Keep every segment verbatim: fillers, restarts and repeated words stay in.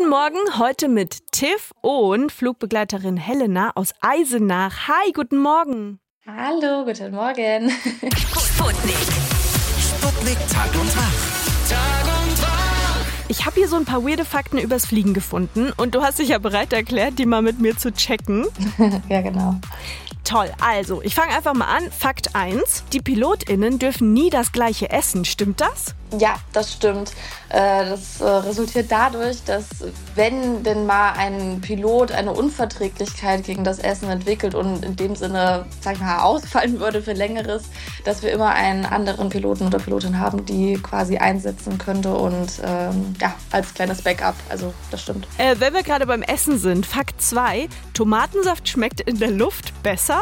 Guten Morgen, heute mit Tiff und Flugbegleiterin Helena aus Eisenach. Hi, guten Morgen. Hallo, guten Morgen. Sputnik. Sputnik Tag und Tag. Tag und Tag. Ich habe hier so ein paar weirde Fakten übers Fliegen gefunden und du hast dich ja bereit erklärt, die mal mit mir zu checken. Ja, genau. Toll, also ich fange einfach mal an. Fakt eins, die PilotInnen dürfen nie das gleiche essen, stimmt das? Ja, das stimmt. Das resultiert dadurch, dass wenn denn mal ein Pilot eine Unverträglichkeit gegen das Essen entwickelt und in dem Sinne, sag ich mal, ausfallen würde für Längeres, dass wir immer einen anderen Piloten oder Pilotin haben, die quasi einsetzen könnte und ähm, ja, als kleines Backup. Also das stimmt. Äh, wenn wir gerade beim Essen sind, Fakt zwei, Tomatensaft schmeckt in der Luft besser?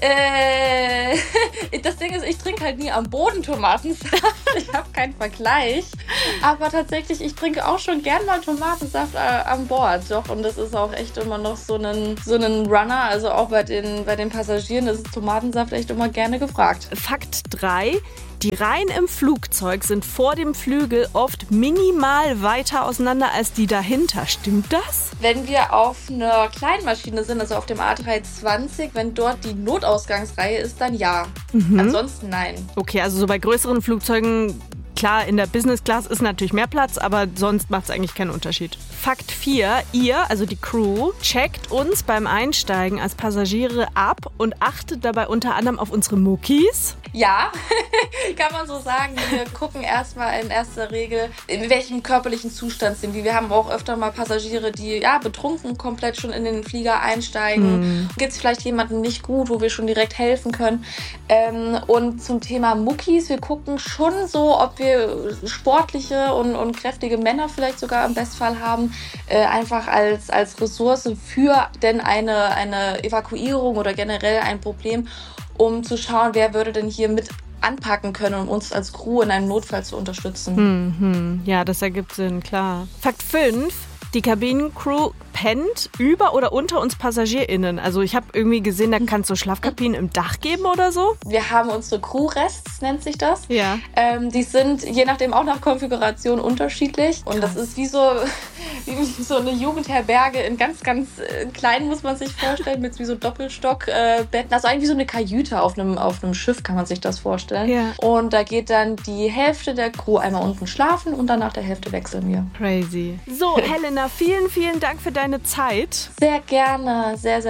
Äh, das Ding ist, ich trinke halt nie am Boden Tomatensaft. Ich habe keinen Vergleich. Aber tatsächlich, ich trinke auch schon gern mal Tomatensaft äh, an Bord. Doch, und das ist auch echt immer noch so ein so einen Runner. Also auch bei den, bei den Passagieren ist Tomatensaft echt immer gerne gefragt. Fakt drei. Die Reihen im Flugzeug sind vor dem Flügel oft minimal weiter auseinander als die dahinter. Stimmt das? Wenn wir auf einer Kleinmaschine sind, also auf dem A drei zwanzig, wenn dort die Notausgangsreihe ist, dann ja. Mhm. Ansonsten nein. Okay, also so bei größeren Flugzeugen, klar, in der Business Class ist natürlich mehr Platz, aber sonst macht es eigentlich keinen Unterschied. Fakt vier, ihr, also die Crew, checkt uns beim Einsteigen als Passagiere ab und achtet dabei unter anderem auf unsere Muckis. Ja, kann man so sagen. Wir gucken erstmal in erster Regel, in welchem körperlichen Zustand sind die. Wir haben auch öfter mal Passagiere, die ja betrunken komplett schon in den Flieger einsteigen. Mm. Gibt es vielleicht jemanden nicht gut, wo wir schon direkt helfen können? Ähm, und zum Thema Muckis, wir gucken schon so, ob wir sportliche und, und kräftige Männer vielleicht sogar im Bestfall haben, äh, einfach als, als Ressource für denn eine, eine Evakuierung oder generell ein Problem, um zu schauen, wer würde denn hier mit anpacken können, um uns als Crew in einem Notfall zu unterstützen. Mhm. Ja, das ergibt Sinn, klar. Fakt fünf. Die Kabinencrew pennt über oder unter uns PassagierInnen. Also ich habe irgendwie gesehen, da kann es so Schlafkabinen im Dach geben oder so. Wir haben unsere Crew-Rests, nennt sich das. Ja. Ähm, die sind je nachdem auch nach Konfiguration unterschiedlich. Und das ist wie so, wie so eine Jugendherberge in ganz, ganz äh, klein, muss man sich vorstellen, mit wie so Doppelstockbetten. Äh, also eigentlich wie so eine Kajüte auf einem, auf einem Schiff, kann man sich das vorstellen. Ja. Und da geht dann die Hälfte der Crew einmal unten schlafen und dann nach der Hälfte wechseln wir. Crazy. So, Helena, vielen, vielen Dank für deine Zeit. Sehr gerne, sehr, sehr